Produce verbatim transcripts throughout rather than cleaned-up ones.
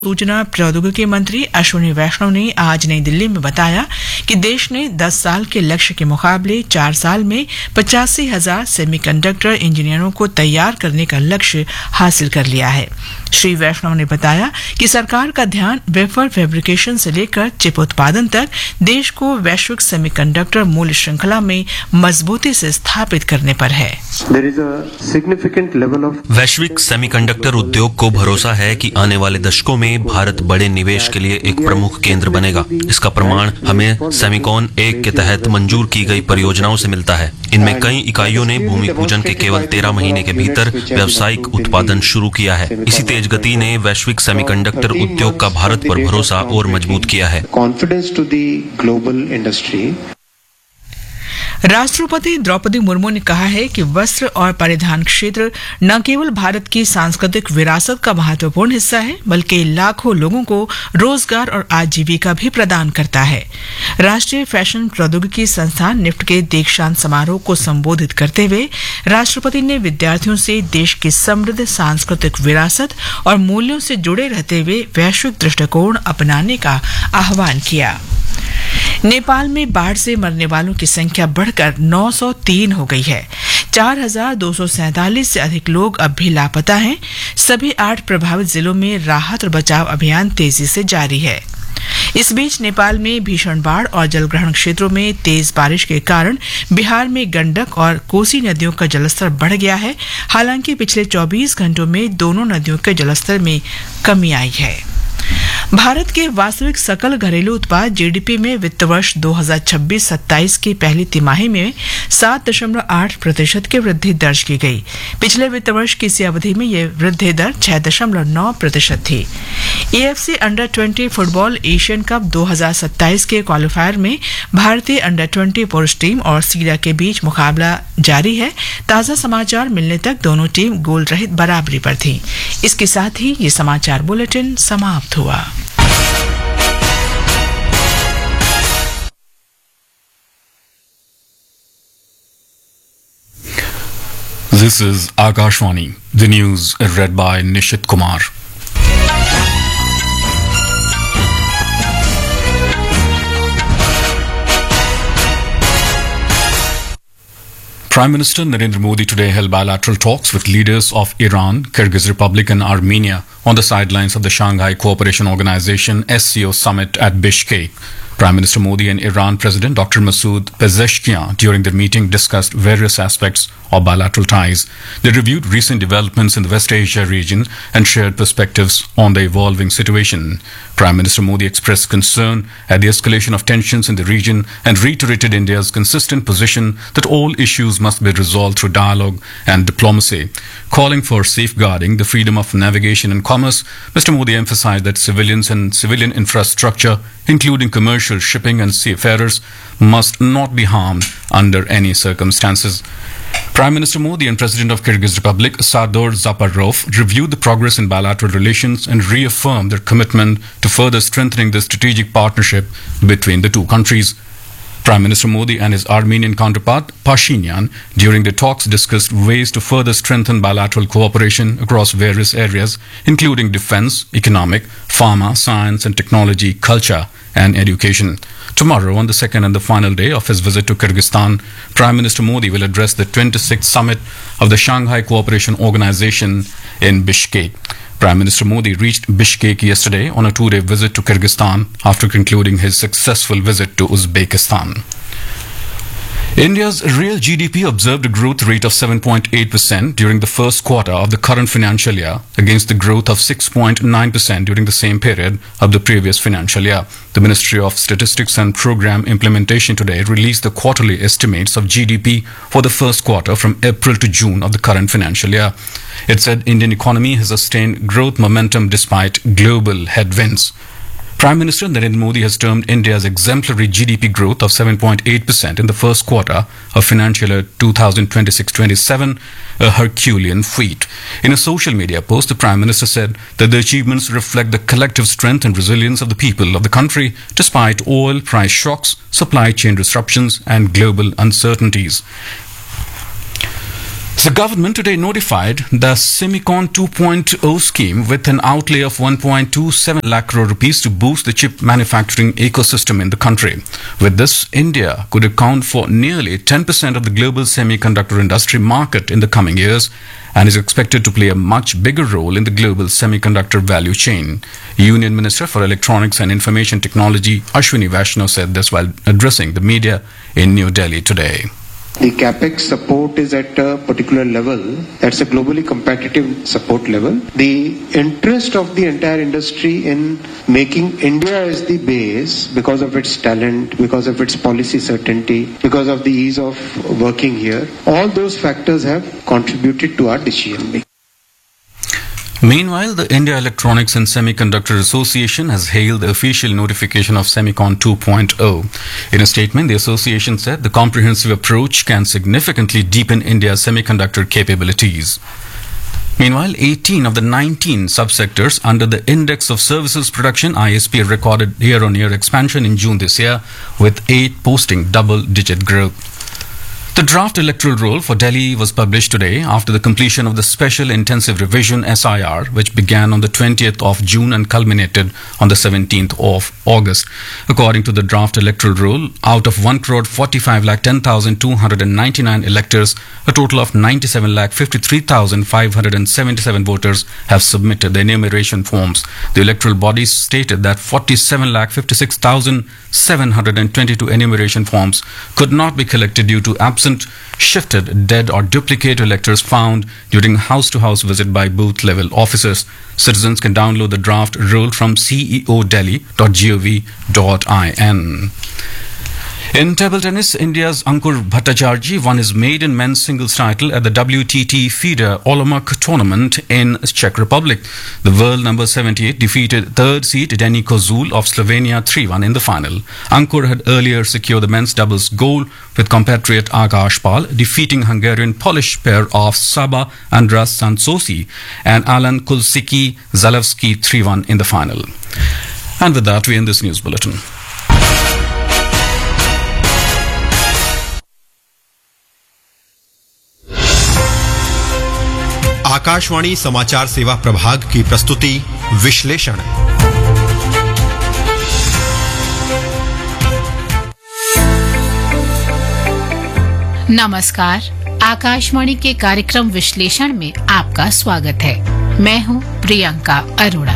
सूचना प्रौद्योगिकी मंत्री अश्विनी वैष्णव ने आज नई दिल्ली में बताया कि देश ने दस साल के लक्ष्य के मुकाबले चार साल में पचासी हजार सेमीकंडक्टर इंजीनियरों को तैयार करने का लक्ष्य हासिल कर लिया है। श्री वैष्णव ने बताया कि सरकार का ध्यान वेफर फैब्रिकेशन से लेकर चिप उत्पादन तक देश को वैश्विक सेमीकंडक्टर मूल्य श्रृंखला में मजबूती से स्थापित करने पर है। वैश्विक सेमीकंडक्टर उद्योग को भरोसा है कि आने वाले दशकों में भारत बड़े निवेश के लिए एक प्रमुख केंद्र बनेगा। इसका प्रमाण हमें सेमिकॉन एक के तहत मंजूर की गई परियोजनाओं से मिलता है। इनमें कई इकाइयों ने भूमि पूजन के केवल तेरह महीने के भीतर व्यावसायिक उत्पादन शुरू किया है। इसी तेज गति ने वैश्विक सेमीकंडक्टर उद्योग का भारत पर भरोसा और मजबूत किया है। राष्ट्रपति द्रौपदी मुर्मू ने कहा है कि वस्त्र और परिधान क्षेत्र न केवल भारत की सांस्कृतिक विरासत का महत्वपूर्ण हिस्सा है, बल्कि लाखों लोगों को रोजगार और आजीविका भी प्रदान करता है। राष्ट्रीय फैशन प्रौद्योगिकी संस्थान निफ्ट के दीक्षांत समारोह को संबोधित करते हुए राष्ट्रपति ने विद्यार्थियों से देश की समृद्ध सांस्कृतिक विरासत और मूल्यों से जुड़े रहते हुए वैश्विक दृष्टिकोण अपनाने का आह्वान किया। नेपाल में बाढ़ से मरने वालों की संख्या बढ़कर नौ सौ तीन हो गई है। चार हजार दो सौ सैंतालीस से अधिक लोग अब भी लापता हैं। सभी आठ प्रभावित जिलों में राहत और बचाव अभियान तेजी से जारी है। इस बीच नेपाल में भीषण बाढ़ और जलग्रहण क्षेत्रों में तेज बारिश के कारण बिहार में गंडक और कोसी नदियों का जलस्तर बढ़ गया है। हालांकि पिछले चौबीस घंटों में दोनों नदियों के जलस्तर में कमी आई है। भारत के वास्तविक सकल घरेलू उत्पाद जीडीपी में वित्त वर्ष दो हज़ार छब्बीस सत्ताईस की पहली तिमाही में सात दशमलव आठ प्रतिशत की वृद्धि दर्ज की गई। पिछले वित्त वर्ष की इसी अवधि में यह वृद्धि दर छह दशमलव नौ प्रतिशत थी। AFC under twenty football Asian cup दो हज़ार सत्ताईस के क्वालिफायर में भारतीय अंडर ट्वेंटी पुरुष टीम और सीरिया के बीच मुकाबला जारी है। ताजा समाचार मिलने तक दोनों टीम गोल रहित बराबरी पर थी। इसके साथ ही ये समाचार बुलेटिन समाप्त हुआ। This is Akashvani. The news read by Nishit Kumar. Prime Minister Narendra Modi today held bilateral talks with leaders of Iran, Kyrgyz Republic and Armenia on the sidelines of the Shanghai Cooperation Organization S C O summit at Bishkek. Prime Minister Modi and Iran President Doctor Masoud Pezeshkian during the meeting discussed various aspects of bilateral ties. They reviewed recent developments in the West Asia region and shared perspectives on the evolving situation. Prime Minister Modi expressed concern at the escalation of tensions in the region and reiterated India's consistent position that all issues must be resolved through dialogue and diplomacy. Calling for safeguarding the freedom of navigation and commerce, Mister Modi emphasized that civilians and civilian infrastructure, including commercial shipping and seafarers, must not be harmed under any circumstances. Prime Minister Modi and President of Kyrgyz Republic Sardor Zaparov reviewed the progress in bilateral relations and reaffirmed their commitment to further strengthening the strategic partnership between the two countries. Prime Minister Modi and his Armenian counterpart Pashinyan during the talks discussed ways to further strengthen bilateral cooperation across various areas, including defense, economic, pharma, science and technology, culture and education. Tomorrow, on the second and the final day of his visit to Kyrgyzstan, Prime Minister Modi will address the twenty-sixth summit of the Shanghai Cooperation Organization in Bishkek. Prime Minister Modi reached Bishkek yesterday on a two-day visit to Kyrgyzstan after concluding his successful visit to Uzbekistan. India's real G D P observed a growth rate of seven point eight percent during the first quarter of the current financial year against the growth of six point nine percent during the same period of the previous financial year. The Ministry of Statistics and Program Implementation today released the quarterly estimates of G D P for the first quarter from April to June of the current financial year. It said Indian economy has sustained growth momentum despite global headwinds. Prime Minister Narendra Modi has termed India's exemplary G D P growth of seven point eight percent in the first quarter of financial year twenty twenty-six twenty-seven a Herculean feat. In a social media post, the Prime Minister said that the achievements reflect the collective strength and resilience of the people of the country despite oil price shocks, supply chain disruptions and global uncertainties. The government today notified the Semicon two point oh scheme with an outlay of one point two seven lakh crore rupees to boost the chip manufacturing ecosystem in the country. With this, India could account for nearly ten percent of the global semiconductor industry market in the coming years and is expected to play a much bigger role in the global semiconductor value chain. Union Minister for Electronics and Information Technology Ashwini Vaishnaw said this while addressing the media in New Delhi today. The capex support is at a particular level. That's a globally competitive support level. The interest of the entire industry in making India as the base because of its talent, because of its policy certainty, because of the ease of working here, all those factors have contributed to our decision making. Meanwhile, the India Electronics and Semiconductor Association has hailed the official notification of Semicon two point oh. In a statement, the association said the comprehensive approach can significantly deepen India's semiconductor capabilities. Meanwhile, eighteen of the nineteen subsectors under the Index of Services Production I S P recorded year-on-year expansion in June this year, with eight posting double-digit growth. The draft electoral roll for Delhi was published today after the completion of the Special Intensive Revision S I R, which began on the twentieth of June and culminated on the seventeenth of August. According to the draft electoral roll, out of one crore forty-five lakh ten thousand two hundred ninety-nine electors, a total of ninety-seven lakh fifty-three thousand five hundred seventy-seven voters have submitted the enumeration forms. The electoral body stated that forty-seven lakh fifty-six thousand seven hundred twenty-two enumeration forms could not be collected due to absence shifted, dead or duplicate electors found during house-to-house visit by booth-level officers. Citizens can download the draft roll from c e o delhi dot gov dot in. In table tennis, India's Ankur Bhattacharjee won his maiden men's singles title at the W T T FIDE Olomouc tournament in Czech Republic. The world number seventy-eight defeated third seed Denis Kozul of Slovenia three one in the final. Ankur had earlier secured the men's doubles gold with compatriot Akash Pal, defeating Hungarian Polish pair of Saba Andras Sansosi and Alan Kulsiki Zalewski three one in the final. And with that, we end this news bulletin. Akashvani समाचार सेवा प्रभाग की प्रस्तुति विश्लेषण। नमस्कार, आकाशवाणी के कार्यक्रम विश्लेषण में आपका स्वागत है। मैं हूं प्रियंका अरोड़ा।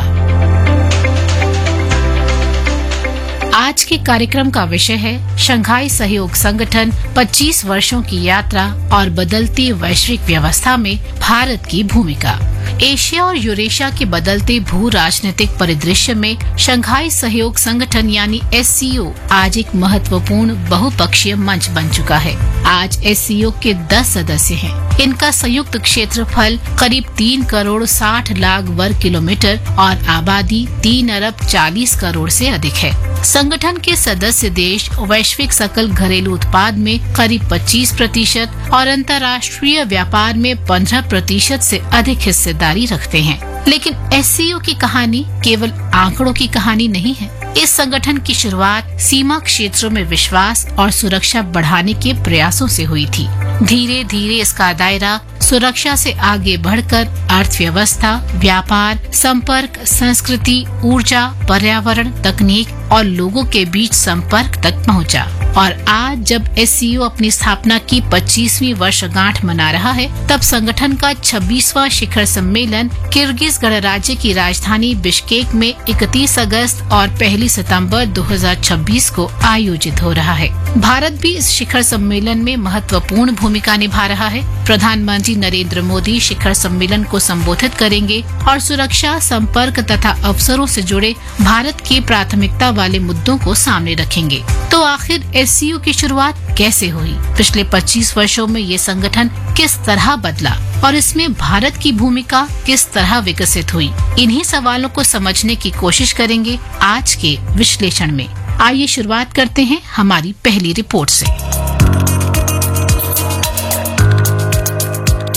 आज के कार्यक्रम का विषय है शंघाई सहयोग संगठन पच्चीस वर्षों की यात्रा और बदलती वैश्विक व्यवस्था में भारत की भूमिका। एशिया और यूरेशिया के बदलते भू राजनीतिक परिदृश्य में शंघाई सहयोग संगठन यानी एस सी ओ आज एक महत्वपूर्ण बहुपक्षीय मंच बन चुका है। आज एस सी ओ के दस सदस्य हैं। इनका संयुक्त क्षेत्रफल करीब तीन करोड़ साठ लाख वर्ग किलोमीटर और आबादी तीन अरब चालीस करोड़ से अधिक है। संगठन के सदस्य देश वैश्विक सकल घरेलू उत्पाद में करीब पच्चीस प्रतिशत और अंतर्राष्ट्रीय व्यापार में पंद्रह प्रतिशत से अधिक हिस्सेदारी रखते हैं। लेकिन एस सी ओ की कहानी केवल आंकड़ों की कहानी नहीं है। इस संगठन की शुरुआत सीमा क्षेत्रों में विश्वास और सुरक्षा बढ़ाने के प्रयासों से हुई थी। धीरे धीरे इसका दायरा सुरक्षा से आगे बढ़कर अर्थव्यवस्था, व्यापार, संपर्क, संस्कृति, ऊर्जा, पर्यावरण, तकनीक और लोगों के बीच संपर्क तक पहुंचा। और आज जब एस सी ओ अपनी स्थापना की पच्चीसवीं वर्षगांठ मना रहा है, तब संगठन का छब्बीसवां शिखर सम्मेलन किर्गिज गणराज्य की राजधानी बिश्केक में इकतीस अगस्त और पहली सितंबर दो हज़ार छब्बीस को आयोजित हो रहा है। भारत भी इस शिखर सम्मेलन में महत्वपूर्ण भूमिका निभा रहा है। प्रधानमंत्री नरेंद्र मोदी शिखर सम्मेलन को संबोधित करेंगे और सुरक्षा, संपर्क तथा अवसरों से जुड़े भारत की प्राथमिकता वाले मुद्दों को सामने रखेंगे। तो आखिर एस सी ओ की शुरुआत कैसे हुई? पिछले पच्चीस वर्षों में ये संगठन किस तरह बदला और इसमें भारत की भूमिका किस तरह विकसित हुई? इन्हीं सवालों को समझने की कोशिश करेंगे आज के विश्लेषण में। आइए शुरुआत करते हैं हमारी पहली रिपोर्ट से।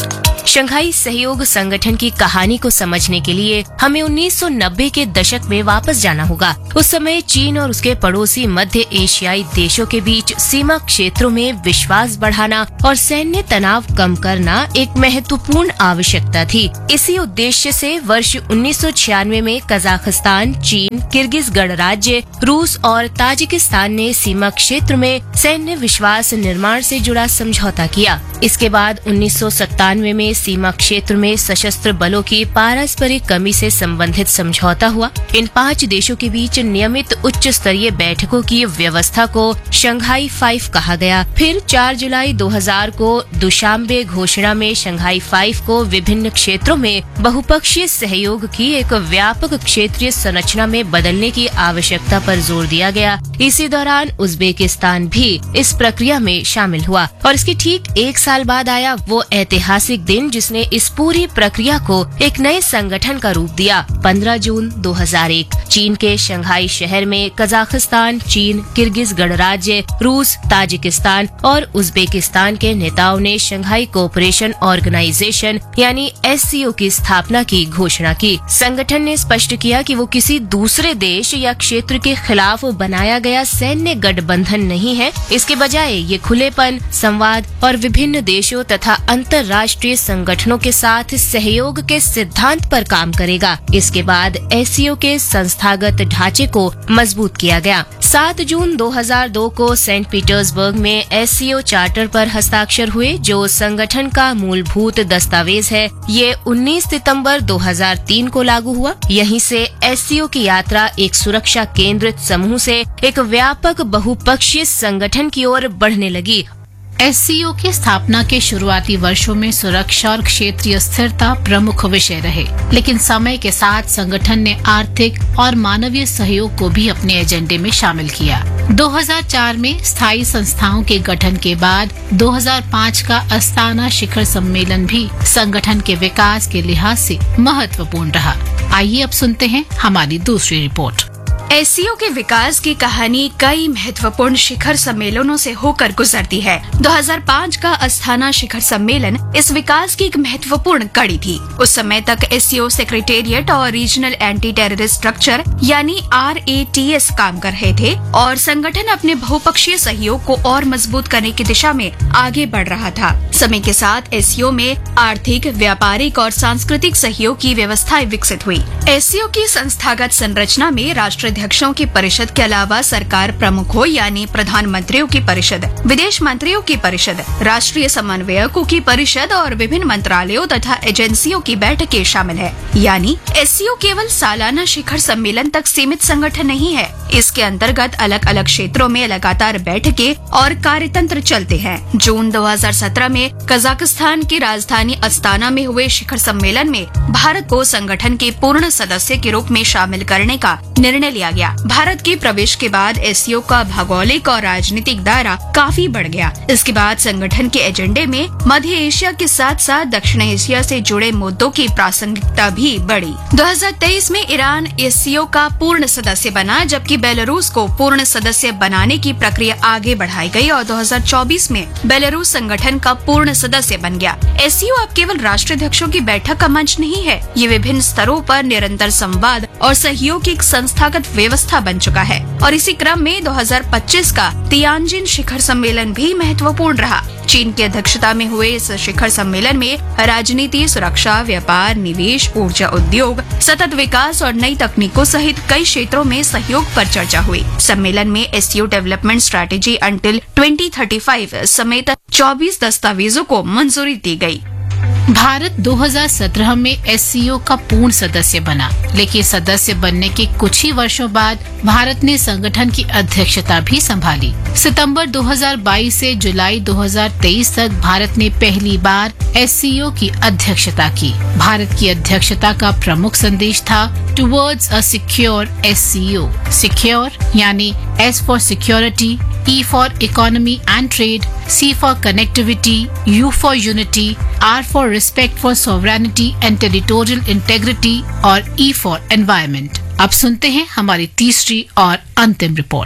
शंघाई सहयोग संगठन की कहानी को समझने के लिए हमें उन्नीस सौ नब्बे के दशक में वापस जाना होगा। उस समय चीन और उसके पड़ोसी मध्य एशियाई देशों के बीच सीमा क्षेत्रों में विश्वास बढ़ाना और सैन्य तनाव कम करना एक महत्वपूर्ण आवश्यकता थी। इसी उद्देश्य से वर्ष उन्नीस सौ छियानवे में कजाकिस्तान, चीन, किर्गिज गणराज्य, रूस और ताजिकिस्तान ने सीमा क्षेत्र में सैन्य विश्वास निर्माण से जुड़ा समझौता किया। इसके बाद उन्नीस सौ सत्तानवे में सीमा क्षेत्र में सशस्त्र बलों की पारस्परिक कमी से संबंधित समझौता हुआ। इन पांच देशों के बीच नियमित उच्च स्तरीय बैठकों की व्यवस्था को शंघाई फाइव कहा गया। फिर चार जुलाई दो हज़ार को दुशांबे घोषणा में शंघाई फाइव को विभिन्न क्षेत्रों में बहुपक्षीय सहयोग की एक व्यापक क्षेत्रीय संरचना में बदलने की आवश्यकता पर जोर दिया गया। इसी दौरान उज्बेकिस्तान भी इस प्रक्रिया में शामिल हुआ और इसके ठीक एक साल बाद आया वो ऐतिहासिक दिन जिसने इस पूरी प्रक्रिया को एक नए संगठन का रूप दिया। पंद्रह जून दो हज़ार एक चीन के शंघाई शहर में कजाकिस्तान, चीन, किर्गिज गणराज्य, रूस, ताजिकिस्तान और उज्बेकिस्तान के नेताओं ने शंघाई कोऑपरेशन ऑर्गेनाइजेशन यानी एस सी ओ की स्थापना की घोषणा की। संगठन ने स्पष्ट किया कि वो किसी दूसरे देश या क्षेत्र के खिलाफ बनाया गया सैन्य गठबंधन नहीं है। इसके बजाय ये खुलेपन, संवाद और विभिन्न देशों तथा अंतर्राष्ट्रीय संगठनों के साथ सहयोग के सिद्धांत पर काम करेगा। इसके बाद एस सी ओ के संस्थागत ढांचे को मजबूत किया गया। सात जून दो हज़ार दो को सेंट पीटर्सबर्ग में एस सी ओ चार्टर पर हस्ताक्षर हुए जो संगठन का मूलभूत दस्तावेज है। ये उन्नीस सितंबर दो हज़ार तीन को लागू हुआ। यहीं से एस सी ओ की यात्रा एक सुरक्षा केंद्रित समूह से एक व्यापक बहुपक्षीय संगठन की ओर बढ़ने लगी। एस सी ओ की स्थापना के शुरुआती वर्षों में सुरक्षा और क्षेत्रीय स्थिरता प्रमुख विषय रहे, लेकिन समय के साथ संगठन ने आर्थिक और मानवीय सहयोग को भी अपने एजेंडे में शामिल किया। दो हज़ार चार में स्थायी संस्थाओं के गठन के बाद दो हज़ार पाँच का अस्ताना शिखर सम्मेलन भी संगठन के विकास के लिहाज से महत्वपूर्ण रहा। आइए अब सुनते हैं हमारी दूसरी रिपोर्ट। एस सी ओ के विकास की कहानी कई महत्वपूर्ण शिखर सम्मेलनों से होकर गुजरती है। दो हज़ार पाँच का अस्थाना शिखर सम्मेलन इस विकास की एक महत्वपूर्ण कड़ी थी। उस समय तक एस सी ओ सेक्रेटेरिएट और रीजनल एंटी टेररिस्ट स्ट्रक्चर यानी आर ए टी एस काम कर रहे थे और संगठन अपने बहुपक्षीय सहयोग को और मजबूत करने की दिशा में आगे बढ़ रहा था। समय के साथ एस सी ओ में आर्थिक, व्यापारिक और सांस्कृतिक सहयोग की व्यवस्थाएं विकसित हुई। एस सी ओ की संस्थागत संरचना में राष्ट्र अध्यक्षों की परिषद के अलावा सरकार प्रमुखों यानी प्रधानमंत्रियों की परिषद, विदेश मंत्रियों की परिषद, राष्ट्रीय समन्वयकों की परिषद और विभिन्न मंत्रालयों तथा एजेंसियों की बैठकें शामिल है। यानी एस सी ओ केवल सालाना शिखर सम्मेलन तक सीमित संगठन नहीं है। इसके अंतर्गत अलग अलग क्षेत्रों में लगातार बैठकें और कार्यतंत्र चलते हैं। जून दो हज़ार सत्रह में कजाकिस्तान की राजधानी अस्ताना में हुए शिखर सम्मेलन में भारत को संगठन के पूर्ण सदस्य के रूप में शामिल करने का निर्णय लिया गया। भारत के प्रवेश के बाद एस सी ओ का भौगोलिक और राजनीतिक दायरा काफी बढ़ गया। इसके बाद संगठन के एजेंडे में मध्य एशिया के साथ साथ दक्षिण एशिया से जुड़े मुद्दों की प्रासंगिकता भी बढ़ी। दो हज़ार तेईस में ईरान एस सी ओ का पूर्ण सदस्य बना, जबकि बेलारूस को पूर्ण सदस्य बनाने की प्रक्रिया आगे बढ़ाई गई और दो हज़ार चौबीस में बेलारूस संगठन का पूर्ण सदस्य बन गया। एस सी ओ अब केवल राष्ट्राध्यक्षों की बैठक का मंच नहीं है, ये विभिन्न स्तरों पर निरंतर संवाद और सहयोग की एक संस्थागत व्यवस्था बन चुका है। और इसी क्रम में दो हज़ार पच्चीस का तियानजिन शिखर सम्मेलन भी महत्वपूर्ण रहा। चीन की अध्यक्षता में हुए इस शिखर सम्मेलन में राजनीति, सुरक्षा, व्यापार, निवेश, ऊर्जा उद्योग, सतत विकास और नई तकनीकों सहित कई क्षेत्रों में सहयोग पर चर्चा हुई। सम्मेलन में एस सी ओ डेवलपमेंट स्ट्रैटेजी अंटिल दो हज़ार पैंतीस समेत चौबीस दस्तावेजों को मंजूरी दी गई। भारत दो हज़ार सत्रह में एस सी ओ का पूर्ण सदस्य बना, लेकिन सदस्य बनने के कुछ ही वर्षों बाद भारत ने संगठन की अध्यक्षता भी संभाली। सितंबर दो हज़ार बाईस से जुलाई दो हज़ार तेईस तक भारत ने पहली बार एस सी ओ की अध्यक्षता की। भारत की अध्यक्षता का प्रमुख संदेश था towards a secure S C O. Secure यानी S for security, E for economy and trade, C for connectivity, U for unity, R for respect for sovereignty and territorial integrity और E for environment। अब सुनते हैं हमारी तीसरी और अंतिम report.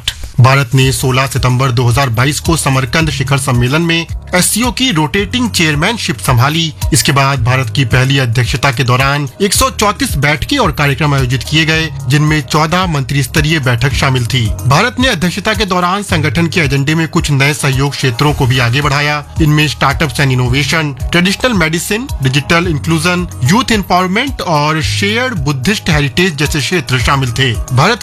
Bharat ने सोलह सितंबर दो हज़ार बाईस को समरकंद शिखर सम्मेलन में एससीओ की रोटेटिंग चेयरमैनशिप संभाली। इसके बाद भारत की पहली अध्यक्षता के दौरान एक सौ चौंतीस बैठकें और कार्यक्रम आयोजित किए गए, जिनमें चौदह मंत्री स्तरीय बैठक शामिल थी। भारत ने अध्यक्षता के दौरान संगठन के एजेंडे में कुछ नए सहयोग क्षेत्रों को भी आगे बढ़ाया। इनमें startups and innovation, traditional medicine, digital inclusion, youth empowerment और शेयर्ड बुद्धिस्ट हेरिटेज जैसे क्षेत्र शामिल थे। भारत